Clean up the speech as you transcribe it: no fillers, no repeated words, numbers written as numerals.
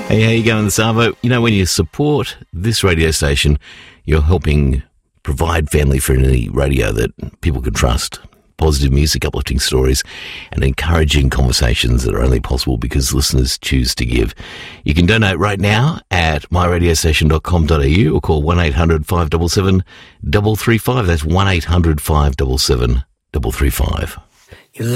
Hey, how you going, Savo? You know, when you support this radio station, you're helping provide family-friendly radio that people can trust. Positive music, uplifting stories, and encouraging conversations that are only possible because listeners choose to give. You can donate right now at myradiostation.com.au or call 1-800-577-335. That's 1-800-577-335.